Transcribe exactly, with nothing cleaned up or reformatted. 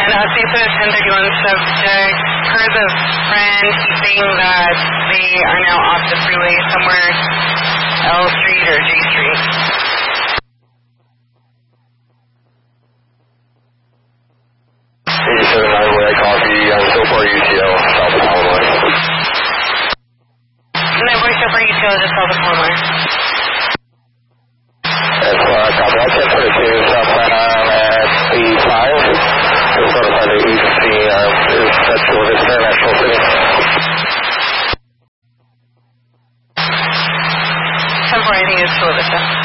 uh, C S ten thirty-one subject heard the friend saying that they are now off the freeway somewhere, L Street or J Street. eighty-seven Highway, copy, I'm so far U T L, south of Palomar. Network so far U T L, just south of Palomar. That's uh, copy, I ten forty-two, southbound at eighty-five. We'll notify the agency, uh, that's what is international city. ten four, I think it's Chula Vista.